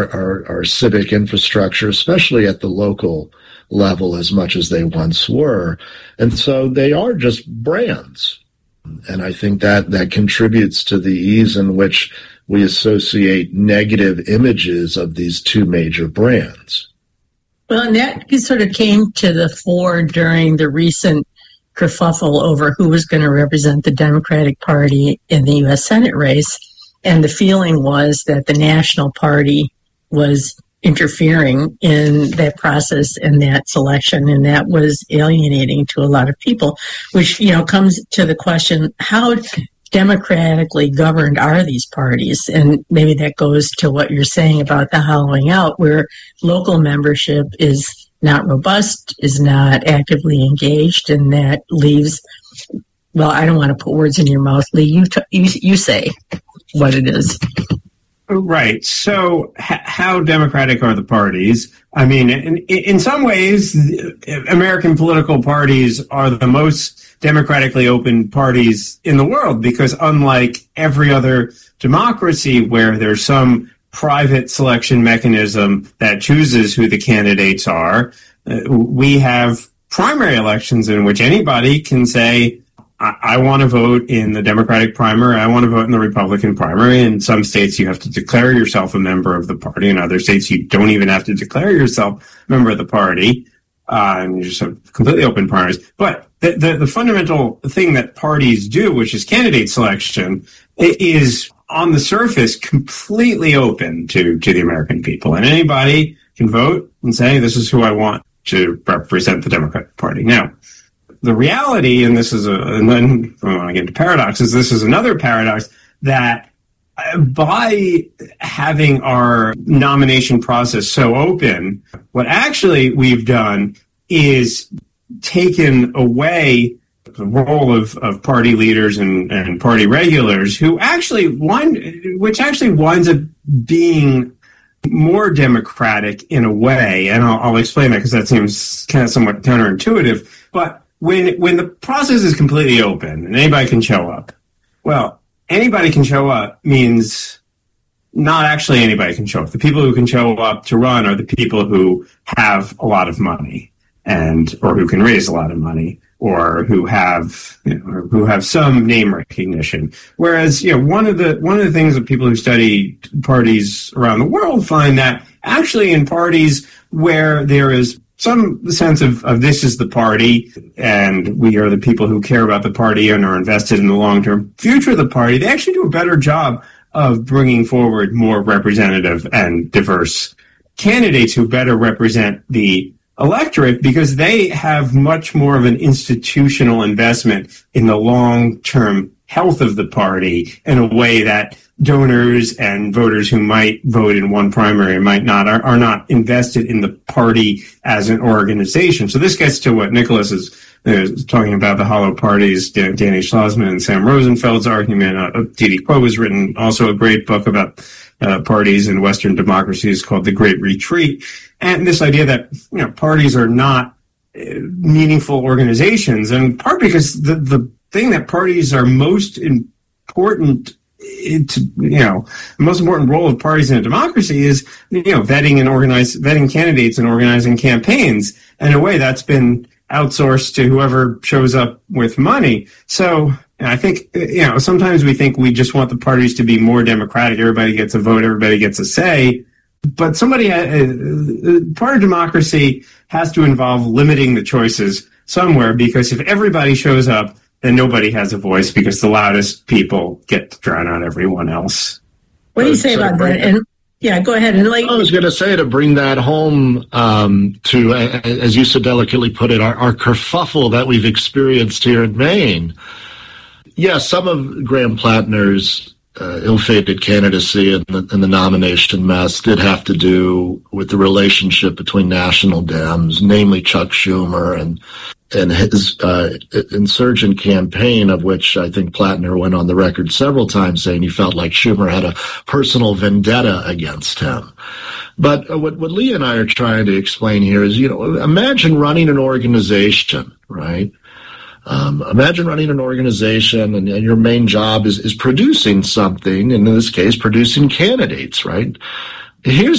our civic infrastructure, especially at the local level, as much as they once were. And so they are just brands. And I think that contributes to the ease in which we associate negative images of these two major brands. Well, and that sort of came to the fore during the recent kerfuffle over who was going to represent the Democratic Party in the U.S. Senate race. And the feeling was that the National Party was interfering in that process and that selection, and that was alienating to a lot of people, which, comes to the question, how democratically governed are these parties? And maybe that goes to what you're saying about the hollowing out, where local membership is not robust, is not actively engaged, and that leaves, well, I don't want to put words in your mouth, Lee, you say what it is. Right. So how democratic are the parties? I mean, in some ways, American political parties are the most democratically open parties in the world, because unlike every other democracy where there's some private selection mechanism that chooses who the candidates are, we have primary elections in which anybody can say, I want to vote in the Democratic primary, I want to vote in the Republican primary. In some states, you have to declare yourself a member of the party. In other states, you don't even have to declare yourself a member of the party. And you just have completely open primaries. But the fundamental thing that parties do, which is candidate selection, is on the surface completely open to the American people. And anybody can vote and say, this is who I want to represent the Democratic Party. Now, the reality, and this is and then when I get into paradoxes, this is another paradox, that by having our nomination process so open, what actually we've done is taken away the role of party leaders and party regulars, who actually which actually winds up being more democratic in a way. And I'll explain that, because that seems kind of somewhat counterintuitive. But when the process is completely open and anybody can show up, well, anybody can show up means not actually anybody can show up. The people who can show up to run are the people who have a lot of money or who can raise a lot of money, or who have some name recognition. Whereas, one of the things that people who study parties around the world find, that actually in parties where there is some sense of this is the party, and we are the people who care about the party and are invested in the long-term future of the party, they actually do a better job of bringing forward more representative and diverse candidates who better represent the electorate, because they have much more of an institutional investment in the long-term health of the party in a way that donors and voters who might vote in one primary and might not are not invested in the party as an organization. So this gets to what Nicholas is talking about, the hollow parties, Danny Schlossman and Sam Rosenfeld's argument. Didi Quo has written also a great book about parties in Western democracies called The Great Retreat. And this idea that, parties are not meaningful organizations, and in part because the thing that parties are most important the most important role of parties in a democracy is, vetting candidates and organizing campaigns. And in a way, that's been outsourced to whoever shows up with money. So I think, sometimes we think we just want the parties to be more democratic. Everybody gets a vote, everybody gets a say. But part of democracy has to involve limiting the choices somewhere, because if everybody shows up, then nobody has a voice, because the loudest people get to drown out everyone else. What do you say about that? And go ahead. And I was going to say, to bring that home to, as you so delicately put it, our kerfuffle that we've experienced here in Maine. Yes, some of Graham Plattner's ill-fated candidacy and the nomination mess did have to do with the relationship between national Dems, namely Chuck Schumer, and his insurgent campaign, of which I think Plattner went on the record several times saying he felt like Schumer had a personal vendetta against him. But what Lee and I are trying to explain here is, imagine running an organization, right? Imagine running an organization and your main job is producing something, in this case, producing candidates, right? Here's